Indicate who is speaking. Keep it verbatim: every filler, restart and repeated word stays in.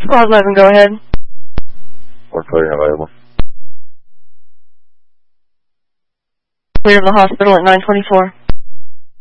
Speaker 1: Squad eleven, go ahead.
Speaker 2: We're clearing available.
Speaker 1: Clear of the hospital at nine twenty-four.